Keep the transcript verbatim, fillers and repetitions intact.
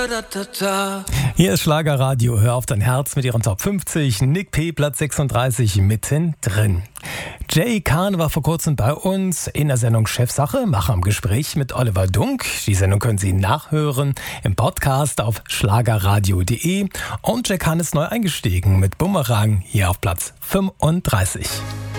Hier ist Schlagerradio, hör auf dein Herz mit ihren Top fünfzig, Nick P. Platz sechsunddreißig mittendrin. Jay Kahn war vor kurzem bei uns in der Sendung Chefsache, Macher im Gespräch mit Oliver Dunk. Die Sendung können Sie nachhören im Podcast auf schlagerradio punkt de und Jay Kahn ist neu eingestiegen mit Bumerang hier auf Platz fünfunddreißig.